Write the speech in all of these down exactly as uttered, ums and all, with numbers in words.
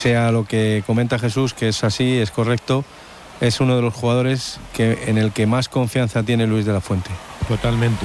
sea lo que comenta Jesús, que es así, es correcto, es uno de los jugadores que, en el que más confianza tiene Luis de la Fuente. Totalmente.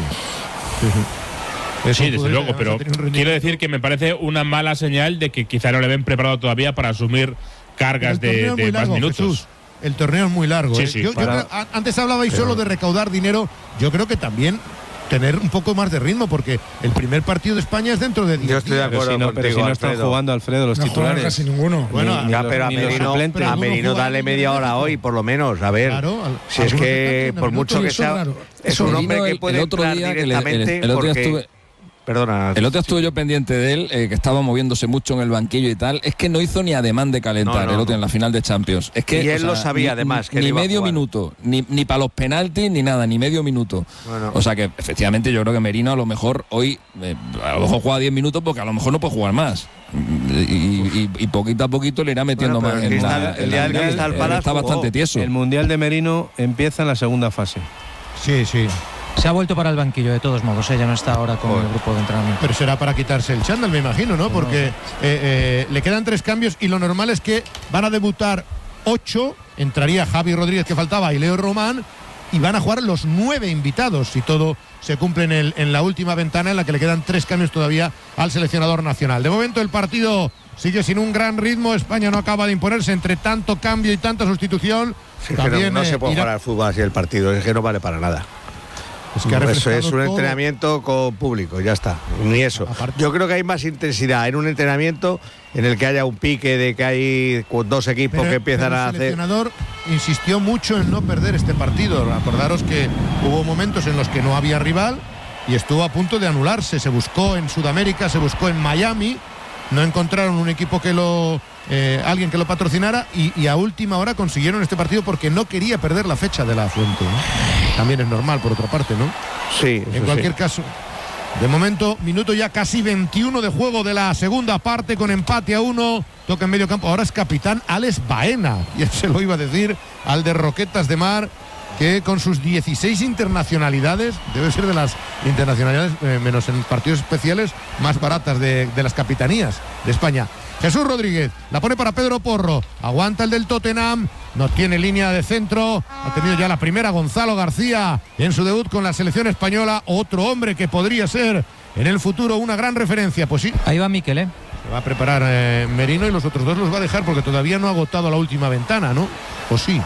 Sí, sí, desde luego, pero quiero decir que me parece una mala señal de que quizá no le ven preparado todavía para asumir cargas de, de largo, más minutos. Jesús. El torneo es muy largo. Sí, ¿eh? sí, yo, para... yo creo, antes hablabais pero... solo de recaudar dinero. Yo creo que también tener un poco más de ritmo, porque el primer partido de España es dentro de diez. Yo estoy de acuerdo pero si no, contigo, pero si no están Alfredo. jugando, Alfredo, los no titulares. Casi ninguno. Bueno, ni, ya, ni pero los, a Merino, suplentes. a Merino dale media hora hoy, por lo menos. A ver, claro, al, si es que por mucho que sea, claro. es un hombre que puede el otro entrar día directamente. Que le, el, el otro día porque, estuve, perdona. El otro día estuve yo pendiente de él, eh, que estaba moviéndose mucho en el banquillo y tal. Es que no hizo ni ademán de calentar no, no, el otro no. en la final de Champions. Es que, y él o sea, lo sabía, ni, además. Que ni iba medio minuto, ni, ni para los penaltis, ni nada, ni medio minuto. Bueno. O sea que, efectivamente, yo creo que Merino a lo mejor hoy, eh, a lo mejor juega diez minutos porque a lo mejor no puede jugar más. Y, y, y poquito a poquito le irá metiendo bueno, más el en Cristal, la, el en día la del final. Cristal Palace Está jugó. bastante tieso. El Mundial de Merino empieza en la segunda fase. Sí, sí. Se ha vuelto para el banquillo de todos modos, ella no está ahora con Joder. el grupo de entrenamiento. Pero será para quitarse el chándal, me imagino, ¿no? Porque eh, eh, le quedan tres cambios y lo normal es que van a debutar ocho, entraría Javi Rodríguez que faltaba y Leo Román, y van a jugar los nueve invitados si todo se cumple en, el, en la última ventana en la que le quedan tres cambios todavía al seleccionador nacional. De momento el partido sigue sin un gran ritmo, España no acaba de imponerse entre tanto cambio y tanta sustitución. Sí, También, no, no eh, se puede Irak... jugar al fútbol así el partido, es que no vale para nada. Es que no, eso es un todo. entrenamiento con público, ya está, ni eso. Aparte. Yo creo que hay más intensidad en un entrenamiento en el que haya un pique de que hay dos equipos pero, que empiezan a hacer. El seleccionador insistió mucho en no perder este partido. Acordaros que hubo momentos en los que no había rival y estuvo a punto de anularse. Se buscó en Sudamérica, se buscó en Miami, no encontraron un equipo que lo eh, alguien que lo patrocinara y, y a última hora consiguieron este partido porque no quería perder la fecha de la Fuente, ¿no? También es normal por otra parte, ¿no? Sí. En cualquier sí. caso, de momento, minuto ya casi veintiuno de juego de la segunda parte con empate a uno, toca en medio campo, ahora es capitán Alex Baena, y él se lo iba a decir al de Roquetas de Mar, que con sus dieciséis internacionalidades, debe ser de las internacionalidades, eh, menos en partidos especiales, más baratas de, de las capitanías de España. Jesús Rodríguez, la pone para Pedro Porro, aguanta el del Tottenham, no tiene línea de centro, ha tenido ya la primera Gonzalo García en su debut con la selección española, otro hombre que podría ser en el futuro una gran referencia, pues sí. Ahí va Mikel, ¿eh? Se va a preparar eh, Merino y los otros dos los va a dejar porque todavía no ha agotado la última ventana, ¿no? ¿O sí?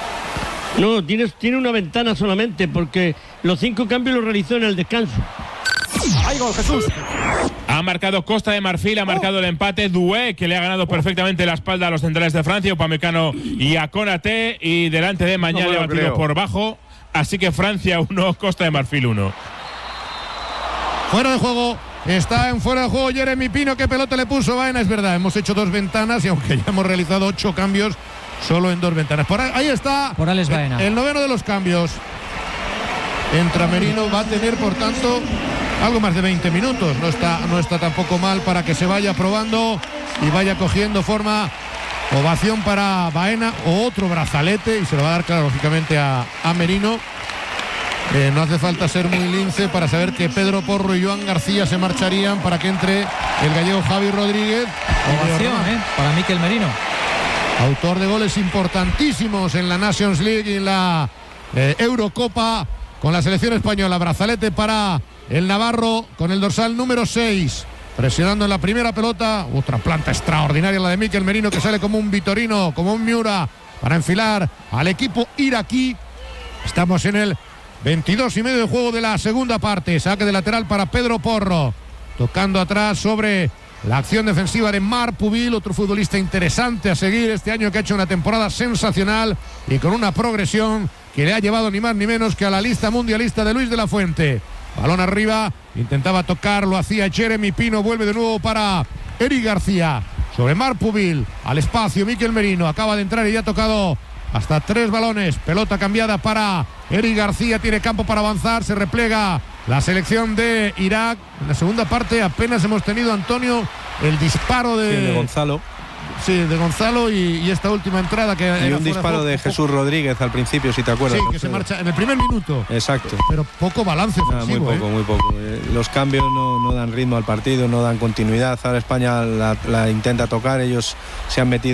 No, tiene, tiene una ventana solamente porque los cinco cambios los realizó en el descanso. ¡Ahí gol, Jesús! Ha marcado Costa de Marfil, ha marcado el empate Doué, que le ha ganado perfectamente la espalda a los centrales de Francia, Upamecano y a Konaté, y delante de Mañana no le ha batido creo. por bajo, así que Francia uno, Costa de Marfil uno. Fuera de juego, está en fuera de juego Jeremy Pino, ¿qué pelota le puso Baena? Es verdad, hemos hecho dos ventanas y aunque ya hemos realizado ocho cambios, solo en dos ventanas. Por ahí, ahí está por Alex Baena. El, el noveno de los cambios. Entra Merino, va a tener por tanto algo más de veinte minutos. No está, no está tampoco mal para que se vaya probando y vaya cogiendo forma. Ovación para Baena o otro brazalete y se lo va a dar, claro, lógicamente a, a Merino. Eh, no hace falta ser muy lince para saber que Pedro Porro y Joan García se marcharían para que entre el gallego Javi Rodríguez. Ovación, ¿eh? Para Mikel Merino. Autor de goles importantísimos en la Nations League y en la eh, Eurocopa con la selección española. Brazalete para el navarro con el dorsal número seis. Presionando en la primera pelota. Otra planta extraordinaria la de Mikel Merino, que sale como un Vitorino, como un Miura, para enfilar al equipo iraquí. Estamos en el veintidós y medio de juego de la segunda parte. Saque de lateral para Pedro Porro. Tocando atrás sobre la acción defensiva de Marc Pubil, otro futbolista interesante a seguir este año, que ha hecho una temporada sensacional y con una progresión que le ha llevado ni más ni menos que a la lista mundialista de Luis de la Fuente. Balón arriba, intentaba tocar, lo hacía Jeremy Pino, vuelve de nuevo para Eric García. Sobre Marc Pubil, al espacio, Mikel Merino, acaba de entrar y ya ha tocado hasta tres balones. Pelota cambiada para Eric García, tiene campo para avanzar, se replega la selección de Irak. En la segunda parte apenas hemos tenido, Antonio, el disparo de, sí, de Gonzalo. Sí, de Gonzalo y, y esta última entrada que y un disparo de, de Jesús Rodríguez al principio, si te acuerdas. Sí, que se marcha en el primer minuto. Exacto. Pero poco balance ofensivo. Muy poco, ¿eh? muy poco. Los cambios no, no dan ritmo al partido, no dan continuidad. Ahora España la, la intenta tocar, ellos se han metido